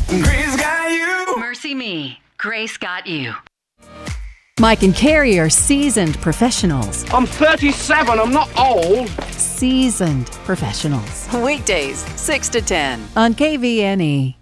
Grace got you. Mercy Me. Grace got you. Mike and Carrie are seasoned professionals. I'm 37, I'm not old. Seasoned professionals. Weekdays, 6 to 10. On KVNE.